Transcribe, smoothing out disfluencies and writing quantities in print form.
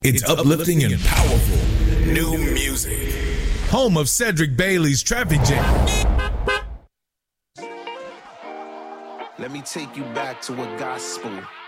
It's uplifting and powerful. New music. Home of Cedric Bailey's Traffic Jam. Let me take you back to a gospel.